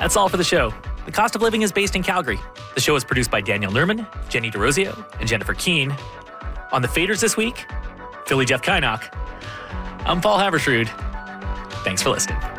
That's all for the show. The Cost of Living is based in Calgary. The show is produced by Daniel Nerman, Jenny DeRosio, and Jennifer Keane. On the Faders this week, Philly Jeff Kynock. I'm Paul Haversrud. Thanks for listening.